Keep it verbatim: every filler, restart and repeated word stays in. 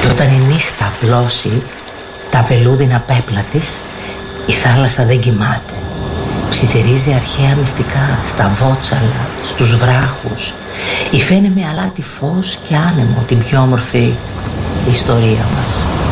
Και όταν η νύχτα απλώσει τα βελούδινα πέπλα της, η θάλασσα δεν κοιμάται. Ψιθυρίζει αρχαία μυστικά στα βότσαλα, στους βράχους. Υφαίνε με αλάτι φως και άνεμο την πιο όμορφη ιστορία μας.